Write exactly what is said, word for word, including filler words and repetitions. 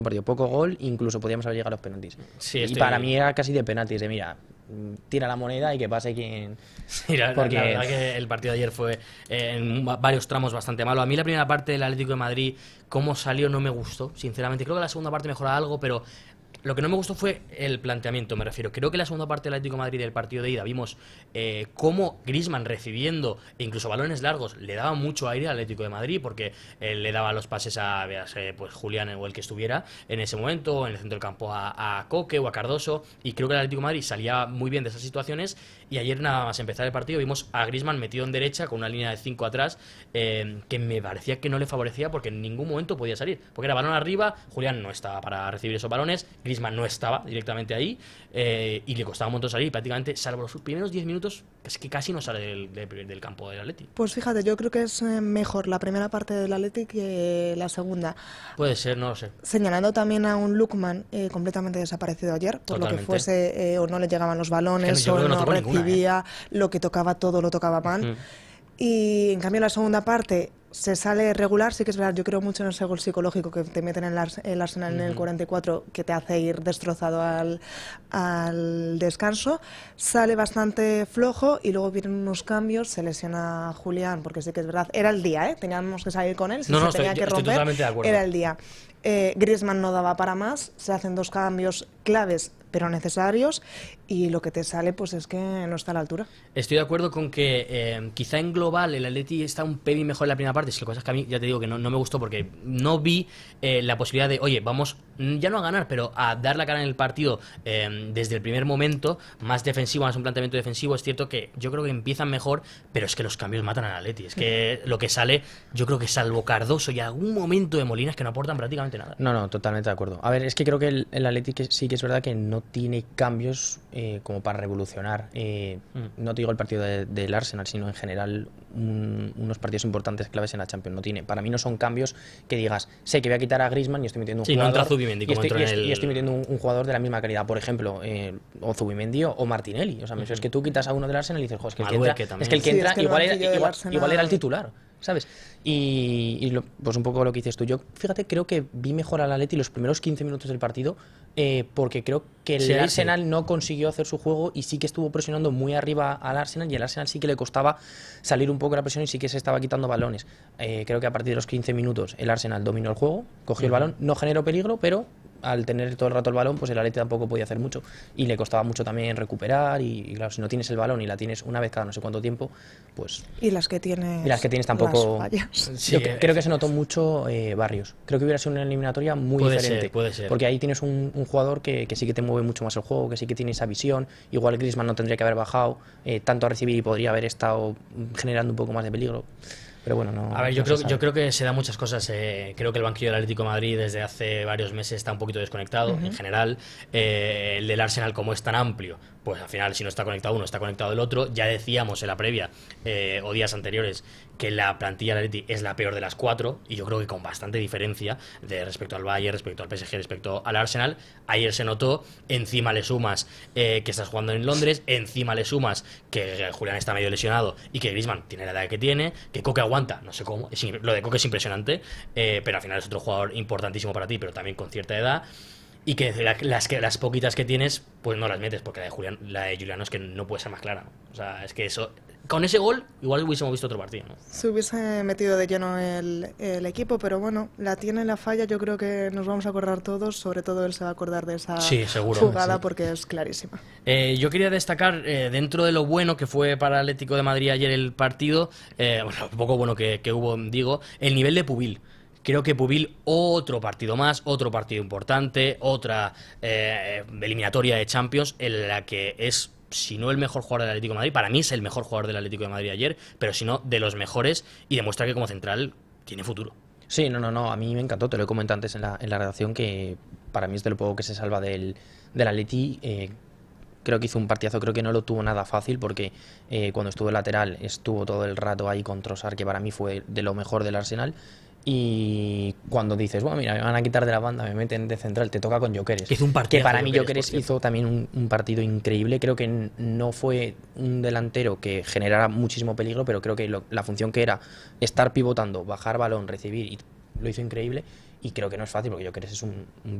partido poco gol, incluso podíamos haber llegado a los penaltis. Sí, y estoy... para mí era casi de penaltis, de mira, tira la moneda y que pase quien... Sí, la, Porque... la, la verdad que el partido de ayer fue eh, en varios tramos bastante malo. A mí la primera parte del Atlético de Madrid, cómo salió, no me gustó, sinceramente. Creo que la segunda parte mejoraba algo, pero... Lo que no me gustó fue el planteamiento, me refiero. Creo que en la segunda parte del Atlético de Madrid del partido de ida vimos eh, cómo Griezmann recibiendo, e incluso balones largos, le daba mucho aire al Atlético de Madrid, porque eh, le daba los pases a veas, eh, pues Julián o el que estuviera en ese momento, en el centro del campo a, a Coque o a Cardoso, y creo que el Atlético de Madrid salía muy bien de esas situaciones, y ayer nada más empezar el partido vimos a Griezmann metido en derecha con una línea de cinco atrás, eh, que me parecía que no le favorecía porque en ningún momento podía salir, porque era balón arriba, Julián no estaba para recibir esos balones, Griezmann no estaba directamente ahí eh, y le costaba un montón salir y prácticamente, salvo los primeros diez minutos, es que casi no sale del, del, del campo del Atleti. Pues fíjate, yo creo que es mejor la primera parte del Atleti que la segunda. Puede ser, no lo sé. Señalando también a un Lookman eh, completamente desaparecido ayer, por Totalmente. lo que fuese, eh, o no le llegaban los balones, o no, no recibía, ninguna, ¿eh? Lo que tocaba todo lo tocaba mal. Mm. Y en cambio la segunda parte se sale regular, sí que es verdad, yo creo mucho en ese gol psicológico que te meten en el Arsenal uh-huh. en el cuarenta y cuatro, que te hace ir destrozado al, al descanso, sale bastante flojo y luego vienen unos cambios, se lesiona Julián, porque sí que es verdad, era el día, ¿eh? Teníamos que salir con él, si no, se no, tenía estoy, que romper, estoy totalmente de acuerdo. Era el día. Eh, Griezmann no daba para más, se hacen dos cambios claves pero necesarios, y lo que te sale pues es que no está a la altura. Estoy de acuerdo con que eh, quizá en global el Atleti está un pelín mejor en la primera parte, si lo que pasa es que a mí ya te digo que no, no me gustó porque no vi eh, la posibilidad de, oye, vamos ya no a ganar, pero a dar la cara en el partido eh, desde el primer momento, más defensivo, más un planteamiento defensivo. Es cierto que yo creo que empiezan mejor, pero es que los cambios matan al Atleti, es que lo que sale, yo creo que salvo Cardoso y algún momento de Molina, es que no aportan prácticamente nada. No, no, totalmente de acuerdo. A ver, es que creo que el, el Atleti que sí que es verdad que no tiene cambios eh, como para revolucionar, eh, mm. no te digo el partido de, del Arsenal, sino en general un, unos partidos importantes claves en la Champions. No tiene, para mí no son cambios que digas, sé que voy a quitar a Griezmann y estoy metiendo un sí, jugador no Zubimendi, y, estoy, como y, estoy, el... y estoy metiendo un, un jugador de la misma calidad, por ejemplo, eh, o Zubimendi o, o Martinelli. O sea, uh-huh. es que tú quitas a uno del Arsenal y dices, joder, es que el que entra, que es que el que entra sí, es que igual, era, igual, igual era el titular, ¿sabes? Y, y lo, pues un poco lo que dices tú. Yo, fíjate, creo que vi mejor al Atleti los primeros quince minutos del partido, eh, porque creo que el sí, Arsenal sí. no consiguió hacer su juego y sí que estuvo presionando muy arriba al Arsenal, y al Arsenal sí que le costaba salir un poco de la presión y sí que se estaba quitando balones. Eh, creo que a partir de los quince minutos el Arsenal dominó el juego, cogió uh-huh. el balón, no generó peligro, pero al tener todo el rato el balón, pues el Atleti tampoco podía hacer mucho y le costaba mucho también recuperar, y, y claro, si no tienes el balón y la tienes una vez cada no sé cuánto tiempo, pues... Y las que tienes... Y las que tienes tampoco... Sí, Yo eh, creo que se notó mucho eh, Barrios. Creo que hubiera sido una eliminatoria muy puede diferente. Ser, puede ser. Porque ahí tienes un, un jugador que, que sí que te mueve mucho más el juego, que sí que tiene esa visión. Igual Griezmann no tendría que haber bajado eh, tanto a recibir y podría haber estado generando un poco más de peligro. Pero bueno, no. A ver, yo, no creo, yo creo que se dan muchas cosas. Eh, creo que el banquillo del Atlético de Madrid desde hace varios meses está un poquito desconectado. Uh-huh. En general, eh, el del Arsenal, como es tan amplio, pues al final, si no está conectado uno, está conectado el otro. Ya decíamos en la previa eh, o días anteriores que la plantilla del Atleti es la peor de las cuatro, y yo creo que con bastante diferencia de respecto al Bayern, respecto al P S G, respecto al Arsenal. Ayer se notó, encima le sumas eh, que estás jugando en Londres, encima le sumas que Julián está medio lesionado y que Griezmann tiene la edad que tiene, que Coque aguanta, no sé cómo, es, lo de Coque es impresionante, eh, pero al final es otro jugador importantísimo para ti, pero también con cierta edad. Y que las, que las poquitas que tienes, pues no las metes, porque la de Julián, la de Juliano es que no puede ser más clara, ¿no? O sea, es que eso, con ese gol, igual hubiésemos visto otro partido, ¿no? Se hubiese metido de lleno el, el equipo, pero bueno, la tiene la falla, yo creo que nos vamos a acordar todos, sobre todo él se va a acordar de esa sí, seguro, jugada, sí. porque es clarísima. Eh, yo quería destacar, eh, dentro de lo bueno que fue para el Atlético de Madrid ayer el partido, eh, bueno, lo poco bueno que, que hubo, digo, el nivel de Pubil. Creo que Pubil, otro partido más, otro partido importante, otra eh, eliminatoria de Champions en la que es, si no el mejor jugador del Atlético de Madrid, para mí es el mejor jugador del Atlético de Madrid ayer, pero si no, de los mejores, y demuestra que como central tiene futuro. Sí, no, no, no, a mí me encantó, te lo he comentado antes en la, en la redacción, que para mí es de lo poco que se salva del, del Atleti. Eh, creo que hizo un partidazo, creo que no lo tuvo nada fácil, porque eh, cuando estuvo lateral estuvo todo el rato ahí con Trossard, que para mí fue de lo mejor del Arsenal. Y cuando dices, bueno, mira, me van a quitar de la banda, me meten de central, te toca con Gyökeres. Hizo un partido. Que para mí Gyökeres hizo también un, un partido increíble. Creo que no fue un delantero que generara muchísimo peligro, pero creo que lo, la función que era estar pivotando, bajar balón, recibir y lo hizo increíble y creo que no es fácil porque yo creo que es un, un